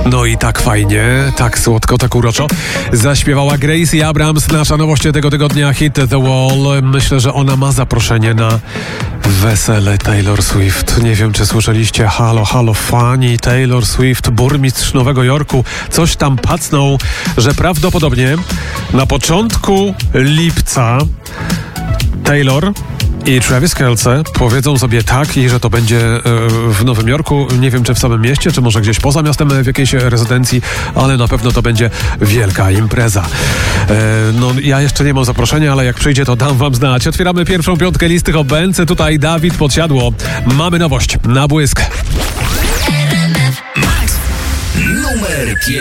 No i tak fajnie, tak słodko, tak uroczo zaśpiewała Gracie Abrams, nasza nowość tego tygodnia, Hit the Wall. Myślę, że ona ma zaproszenie na wesele Taylor Swift. Nie wiem, czy słyszeliście, halo, fani Taylor Swift, burmistrz Nowego Jorku, coś tam pacnął, że prawdopodobnie na początku lipca Taylor i Travis Kelce powiedzą sobie tak i że to będzie w Nowym Jorku, nie wiem czy w samym mieście, czy może gdzieś poza miastem w jakiejś rezydencji, ale na pewno to będzie wielka impreza. No ja jeszcze nie mam zaproszenia, ale jak przyjdzie to dam wam znać. Otwieramy pierwszą piątkę listy Hobbency, tutaj Dawid Podsiadło. Mamy nowość na błysk. Numer 1.